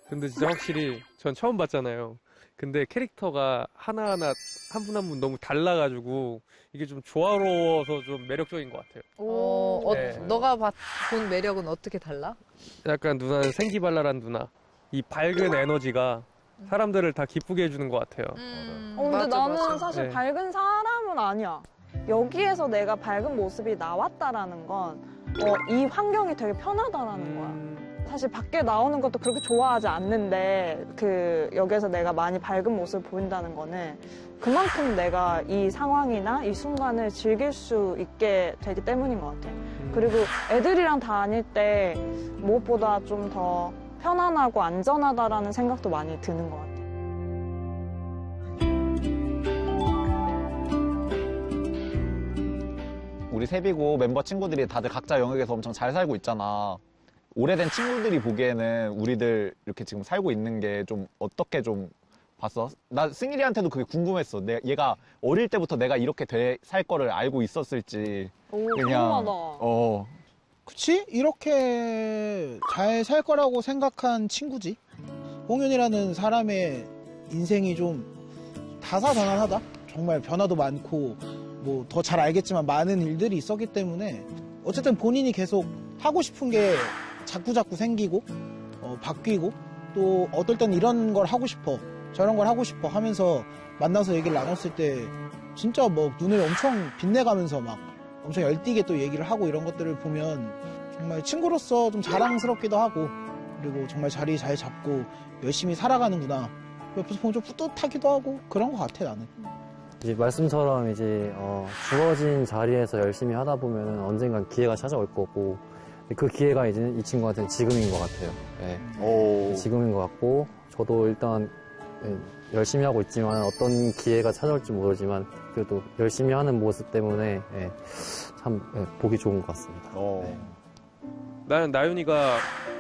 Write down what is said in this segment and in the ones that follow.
근데 진짜 확실히 전 처음 봤잖아요. 근데 캐릭터가 하나하나 한 분 한 분 너무 달라가지고 이게 좀 조화로워서 좀 매력적인 것 같아요. 네. 너가 본 매력은 어떻게 달라? 약간 누나는 생기발랄한 누나. 이 밝은 에너지가 사람들을 다 기쁘게 해주는 것 같아요. 근데 맞아, 나는 맞아. 사실 네. 밝은 사람은 아니야. 여기에서 내가 밝은 모습이 나왔다라는 건 이 환경이 되게 편하다라는 거야. 사실 밖에 나오는 것도 그렇게 좋아하지 않는데 여기에서 내가 많이 밝은 모습을 보인다는 거는 그만큼 내가 이 상황이나 이 순간을 즐길 수 있게 되기 때문인 것 같아. 그리고 애들이랑 다닐 때 무엇보다 좀 더 편안하고 안전하다라는 생각도 많이 드는 것 같아. 우리 세비고 멤버 친구들이 다들 각자 영역에서 엄청 잘 살고 있잖아. 오래된 친구들이 보기에는 우리들 이렇게 지금 살고 있는 게 좀 어떻게 좀 봤어? 나 승일이한테도 그게 궁금했어. 얘가 어릴 때부터 내가 이렇게 살 거를 알고 있었을지. 궁금하다. 그치? 이렇게 잘 살 거라고 생각한 친구지. 홍윤이라는 사람의 인생이 좀 다사다난하다. 정말 변화도 많고 뭐 더 잘 알겠지만 많은 일들이 있었기 때문에 어쨌든 본인이 계속 하고 싶은 게 자꾸자꾸 생기고 바뀌고 또 어떨 땐 이런 걸 하고 싶어 저런 걸 하고 싶어 하면서 만나서 얘기를 나눴을 때 진짜 뭐 눈을 엄청 빛내가면서 막 엄청 열띠게 또 얘기를 하고 이런 것들을 보면 정말 친구로서 좀 자랑스럽기도 하고 그리고 정말 자리 잘 잡고 열심히 살아가는구나 옆에서 보면 좀 뿌듯하기도 하고 그런 것 같아 나는. 이제 말씀처럼 이제 주어진 자리에서 열심히 하다 보면 언젠간 기회가 찾아올 거고 그 기회가 이제 이 친구한테는 지금인 것 같아요. 네. 지금인 것 같고 저도 일단 열심히 하고 있지만 어떤 기회가 찾아올지 모르지만 그래도 열심히 하는 모습 때문에 참 보기 좋은 것 같습니다. 네. 나는 나윤이가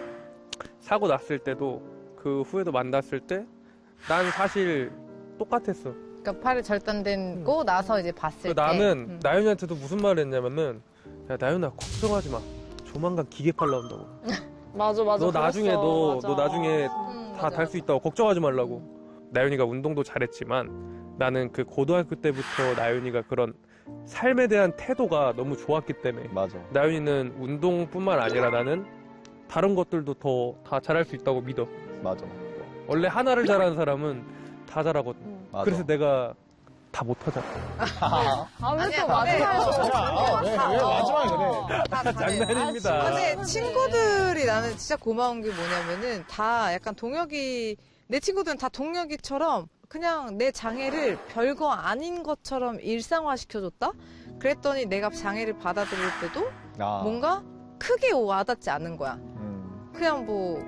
사고 났을 때도 그 후에도 만났을 때 난 사실 똑같았어. 그러니까 팔을 절단되고 나서 이제 봤을 때. 나는 나윤이한테도 무슨 말을 했냐면은 야 나윤아 걱정하지 마. 조만간 기계팔 나온다고. 맞아. 너 나중에 너 나중에 다 맞아. 달 수 있다고 걱정하지 말라고. 나윤이가 운동도 잘했지만 나는 그 고등학교 때부터 나윤이가 그런 삶에 대한 태도가 너무 좋았기 때문에 맞아. 나윤이는 운동뿐만 아니라 나는 다른 것들도 더 다 잘할 수 있다고 믿어. 맞아. 원래 하나를 잘하는 사람은 다 잘하거든. 맞아. 그래서 내가 다 못하잖아. 아무튼 맞아요. 왜 마지막에 그래. 장난입니다. 근데 친구들이 나는 진짜 고마운 게 뭐냐면은 다 약간 내 친구들은 다 동혁이처럼 그냥 내 장애를 별거 아닌 것처럼 일상화시켜줬다? 그랬더니 내가 장애를 받아들일 때도 뭔가 크게 와닿지 않는 거야. 그냥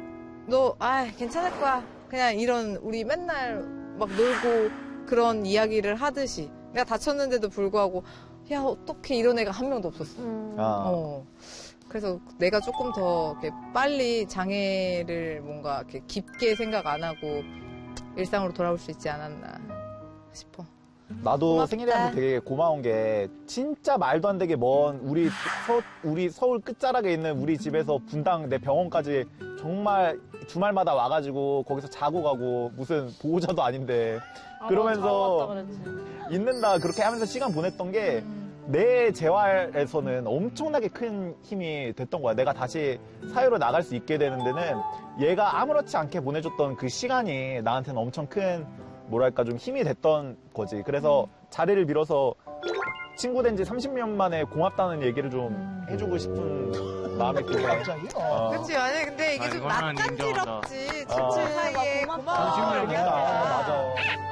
괜찮을 거야. 그냥 이런 우리 맨날 막 놀고 그런 이야기를 하듯이 내가 다쳤는데도 불구하고 야 어떻게 이런 애가 한 명도 없었어. 그래서 내가 조금 더 이렇게 빨리 장애를 뭔가 이렇게 깊게 생각 안 하고 일상으로 돌아올 수 있지 않았나 싶어. 나도 고맙다. 승일이한테 되게 고마운 게 진짜 말도 안 되게 먼 우리 서울 끝자락에 있는 우리 집에서 분당 내 병원까지 정말 주말마다 와가지고 거기서 자고 가고 무슨 보호자도 아닌데 그러면서 있는다 그렇게 하면서 시간 보냈던 게 내 재활에서는 엄청나게 큰 힘이 됐던 거야. 내가 다시 사회로 나갈 수 있게 되는 데는 얘가 아무렇지 않게 보내줬던 그 시간이 나한테는 엄청 큰 뭐랄까 좀 힘이 됐던 거지. 그래서 자리를 빌어서 친구 된 지 30년 만에 고맙다는 얘기를 좀 해주고 싶은 마음이 드네. 갑자기? 그치, 아니, 근데 이게 좀 낯간지럽지. 친구 사이에 고마워. 맞아.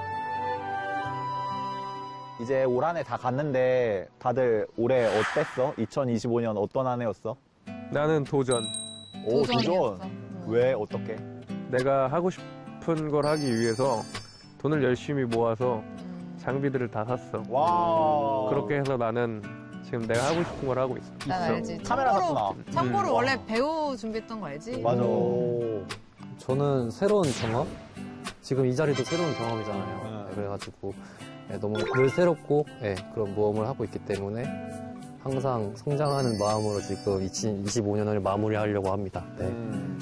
이제 올 한 해 다 갔는데 다들 올해 어땠어? 2025년 어떤 한 해였어? 나는 도전. 오, 도전이었어. 도전. 왜? 어떻게? 내가 하고 싶은 걸 하기 위해서 돈을 열심히 모아서 장비들을 다 샀어. 와. 그렇게 해서 나는 지금 내가 하고 싶은 걸 하고 있어. 난 알지. 카메라 샀구나. 참고로 원래 배우 준비했던 거 알지? 맞아. 저는 새로운 경험? 지금 이 자리도 새로운 경험이잖아요. 그래가지고 너무 늘 새롭고 그런 모험을 하고 있기 때문에 항상 성장하는 마음으로 지금 2025년을 마무리하려고 합니다.